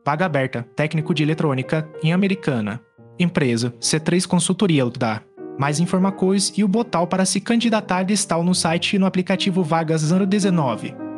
Vaga aberta, técnico de eletrônica, em Americana. Empresa, C3 Consultoria Ltda. Mais informações e o botal para se candidatar está no site e no aplicativo Vagas 019.